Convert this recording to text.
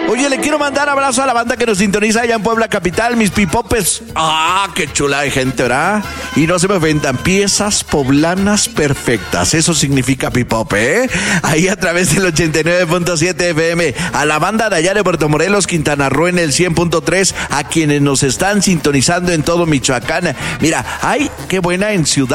Oye, le quiero mandar abrazo a la banda que nos sintoniza allá en Puebla Capital, mis pipopes. Ah, qué chula de gente, ¿verdad? Y no se me ofendan, piezas poblanas perfectas. Eso significa pipope, ¿eh? Ahí a través del 89.7 FM. A la banda de allá de Puerto Morelos, Quintana Roo en el 100.3. A quienes nos están sintonizando en todo Michoacán. Mira, ay, qué buena en Ciudad